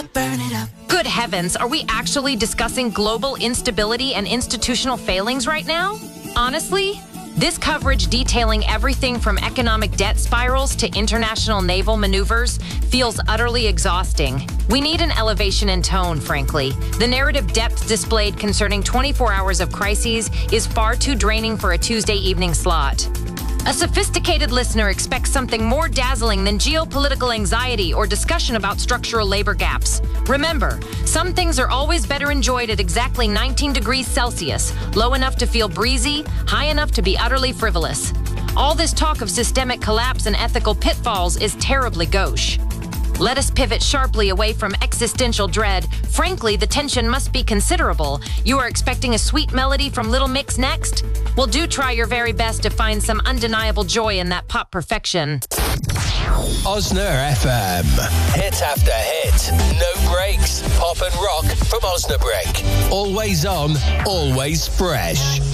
burn it up. Good heavens, are we actually discussing global instability and institutional failings right now? Honestly, this coverage detailing everything from economic debt spirals to international naval maneuvers feels utterly exhausting. We need an elevation in tone, frankly. The narrative depth displayed concerning 24 hours of crises is far too draining for a Tuesday evening slot. A sophisticated listener expects something more dazzling than geopolitical anxiety or discussion about structural labor gaps. Remember, some things are always better enjoyed at exactly 19 degrees Celsius, low enough to feel breezy, high enough to be utterly frivolous. All this talk of systemic collapse and ethical pitfalls is terribly gauche. Let us pivot sharply away from existential dread. Frankly, the tension must be considerable. You are expecting a sweet melody from Little Mix next? Well, do try your very best to find some undeniable joy in that pop perfection. Osna FM. Hit after hit. No breaks. Pop and rock from Osnabrück. Always on, always fresh.